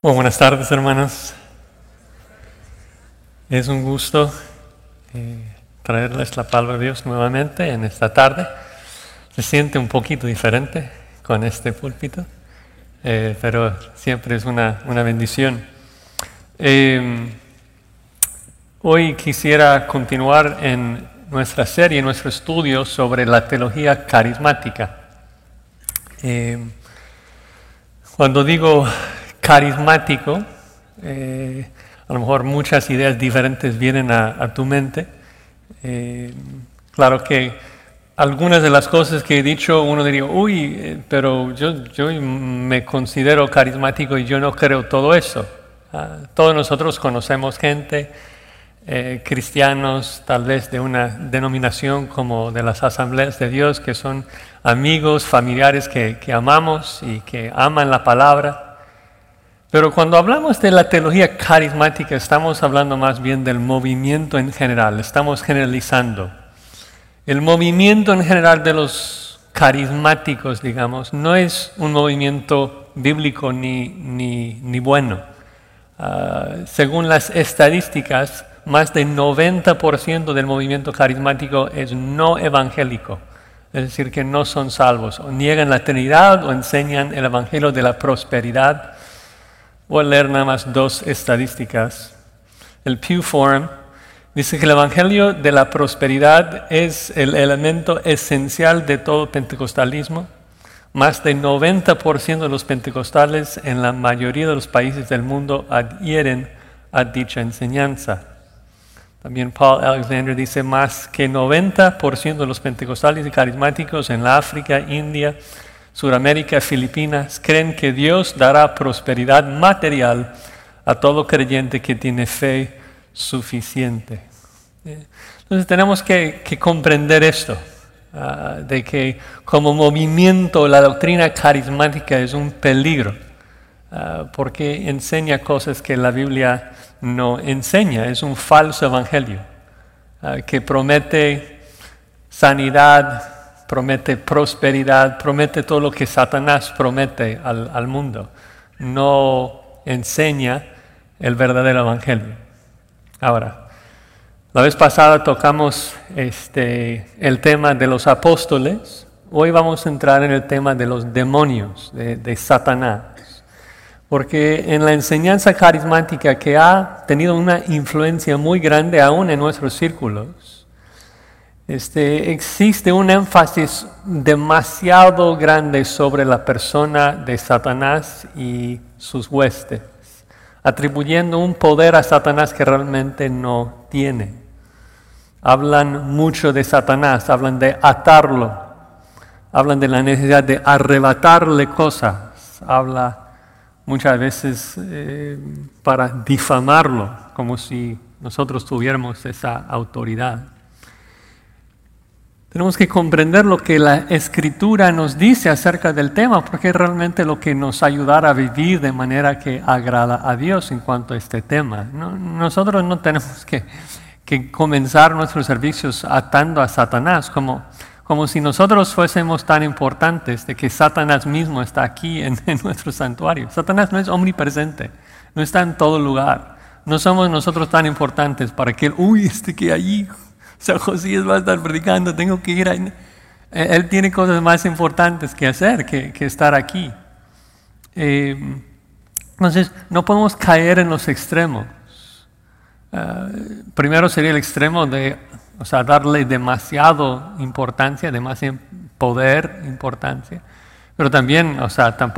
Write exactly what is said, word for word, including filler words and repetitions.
Bueno, buenas tardes, hermanos. Es un gusto eh, traerles la palabra de Dios nuevamente en esta tarde. Se siente un poquito diferente con este púlpito, eh, pero siempre es una, una bendición. Eh, hoy quisiera continuar en nuestra serie, en nuestro estudio sobre la teología carismática. Eh, cuando digo carismático, eh, a lo mejor muchas ideas diferentes vienen a, a tu mente. Eh, claro que algunas de las cosas que he dicho, uno diría, uy, eh, pero yo, yo me considero carismático y yo no creo todo eso. Uh, todos nosotros conocemos gente, eh, cristianos tal vez de una denominación como de las Asambleas de Dios, que son amigos, familiares que, que amamos y que aman la palabra. Pero cuando hablamos de la teología carismática, estamos hablando más bien del movimiento en general, estamos generalizando. El movimiento en general de los carismáticos, digamos, no es un movimiento bíblico ni, ni, ni bueno. Uh, según las estadísticas, más del noventa por ciento del movimiento carismático es no evangélico. Es decir, que no son salvos, o niegan la Trinidad o enseñan el evangelio de la prosperidad. Voy a leer nada más dos estadísticas. El Pew Forum dice que el evangelio de la prosperidad es el elemento esencial de todo pentecostalismo. Más del noventa por ciento de los pentecostales en la mayoría de los países del mundo adhieren a dicha enseñanza. También Paul Alexander dice más que noventa por ciento de los pentecostales y carismáticos en la África, India, Sudamérica, Filipinas, creen que Dios dará prosperidad material a todo creyente que tiene fe suficiente. Entonces tenemos que, que comprender esto, uh, de que como movimiento la doctrina carismática es un peligro, uh, porque enseña cosas que la Biblia no enseña, es un falso evangelio, uh, que promete sanidad, promete prosperidad, promete todo lo que Satanás promete al, al mundo. No enseña el verdadero evangelio. Ahora, la vez pasada tocamos este, el tema de los apóstoles. Hoy vamos a entrar en el tema de los demonios, de, de Satanás. Porque en la enseñanza carismática, que ha tenido una influencia muy grande aún en nuestros círculos, Este, existe un énfasis demasiado grande sobre la persona de Satanás y sus huestes, atribuyendo un poder a Satanás que realmente no tiene. Hablan mucho de Satanás, hablan de atarlo, hablan de la necesidad de arrebatarle cosas, habla muchas veces eh, para difamarlo, como si nosotros tuviéramos esa autoridad. Tenemos que comprender lo que la Escritura nos dice acerca del tema, porque es realmente lo que nos ayudará a vivir de manera que agrada a Dios en cuanto a este tema. No, nosotros no tenemos que, que comenzar nuestros servicios atando a Satanás, como, como si nosotros fuésemos tan importantes de que Satanás mismo está aquí en, en nuestro santuario. Satanás no es omnipresente, no está en todo lugar. No somos nosotros tan importantes para que él, uy, este que allí... San Josías va a estar predicando, tengo que ir ahí. Él tiene cosas más importantes que hacer que, que estar aquí. Eh, entonces, no podemos caer en los extremos. Uh, primero sería el extremo de, o sea, darle demasiado importancia, demasiado poder, importancia. Pero también, o sea, tampoco